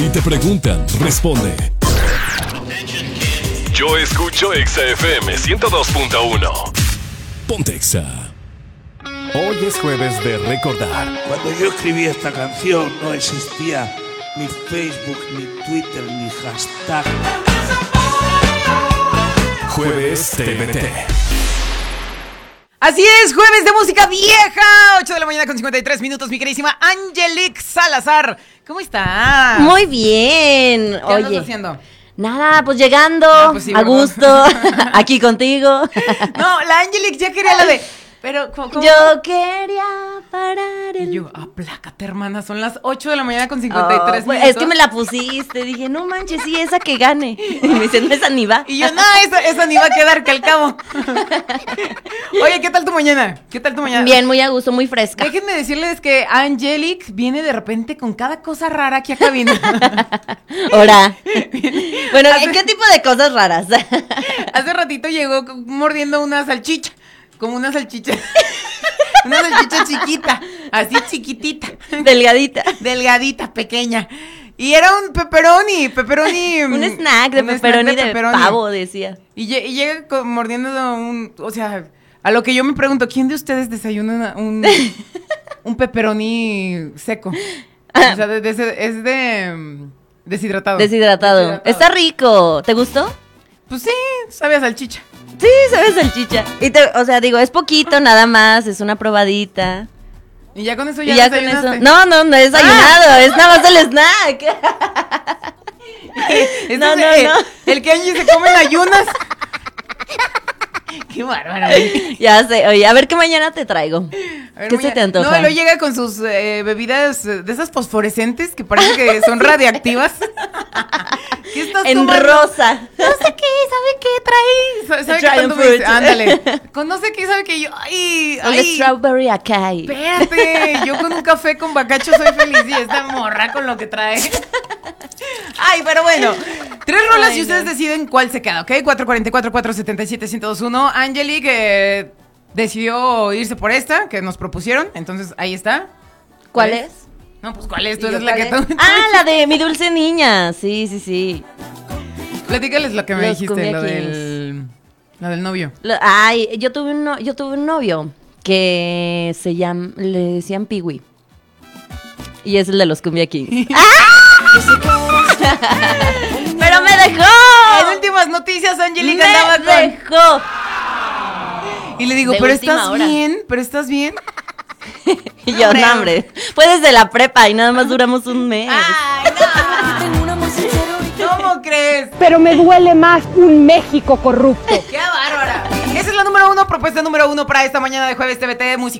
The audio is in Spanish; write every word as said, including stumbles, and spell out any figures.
Si te preguntan, responde. Yo escucho Exa F M ciento dos punto uno. Ponte Exa. Hoy es jueves de recordar. Cuando yo escribí esta canción no existía ni Facebook, ni Twitter, ni hashtag. Jueves T V T. Así es, jueves de música vieja, ocho de la mañana con cincuenta y tres minutos, mi queridísima Angelique Salazar. ¿Cómo estás? Muy bien. ¿Qué Oye, andas haciendo? Nada, pues llegando, Ah, pues sí, a ¿verdad? gusto, aquí contigo. No, la Angelique ya quería la de... Pero, ¿cómo? cómo? Yo quería parar el... Y yo, aplácate, hermana, son las ocho de la mañana con cincuenta y tres Oh, pues, minutos. es que me la pusiste, dije, no manches, sí, esa que gane. Y me dice, no, esa ni va. Y yo, no, esa, esa ni va a quedar que al cabo. Oye, ¿qué tal tu mañana? ¿Qué tal tu mañana? Bien, muy a gusto, muy fresca. Déjenme decirles que Angelique viene de repente con cada cosa rara aquí a cabina. Ahora. Bueno, Hace- ¿qué tipo de cosas raras? Hace ratito llegó c- mordiendo una salchicha, como una salchicha, una salchicha chiquita, así chiquitita, Delgadita. delgadita, pequeña. Y era un pepperoni, pepperoni. Un snack de un pepperoni snack de pepperoni. pavo, decía. Y, lle- y llega con- mordiendo un, o sea, a lo que yo me pregunto, ¿quién de ustedes desayuna una- un, un pepperoni seco? O sea, de- de ese- es de mm, deshidratado. Deshidratado. Está rico. ¿Te gustó? Pues sí, sabe a salchicha. Sí, sabes salchicha. Y te, o sea, digo, es poquito nada más, es una probadita. Y ya con eso ya, Y ya con desayunaste. eso. No, no, no he desayunado, es nada más el snack. Ese No, es no, el, no. el que Angie se come en ayunas. Qué bárbaro. Ya sé, oye, a ver qué mañana te traigo. A ver, ¿Qué mañana- se te antoja? No, y luego llega con sus eh, bebidas eh, de esas fosforescentes que parece que son radiactivas. ¿Qué estás En tomando? rosa. No sé qué, ¿sabe qué trae? Sa- ¿Sabe qué Dragon tanto me dice? fruit. Ándale. Con no sé qué, ¿sabe qué? Yo, ay, El ay. strawberry acai. Espérate, yo con un café con bacacho soy feliz y esta morra con lo que trae. Ay, pero bueno, tres rolas Ay, y ustedes no. deciden cuál se queda, ¿ok? cuatro cuatro cuatro, cuatro siete siete, uno cero dos uno. Angelique eh, decidió irse por esta que nos propusieron, entonces ahí está. ¿Cuál es? No, pues ¿cuál es? Tú ¿Y yo eres la que... cuál tú- es? Ah, la de mi dulce niña. Sí, sí, sí. Platícales lo que me Los dijiste, Cumbia lo Kings. del... Lo del novio. Lo- Ay, yo tuve un, no- yo tuve un novio que se llama, le decían Piwi. Y es el de los Cumbia Kings. ¡Pero me dejó! En últimas noticias, Angelique ¡Me andaba con... dejó! Y le digo, De pero última estás hora. bien, pero estás bien. Y yo, Hombre. no, hombre. Fue desde la prepa y nada más duramos un mes. ¡Ay, no! ¿Cómo crees? Pero me duele más un México corrupto. ¡Qué bárbara! Esa es la número uno, propuesta número uno para esta mañana de jueves T V T, música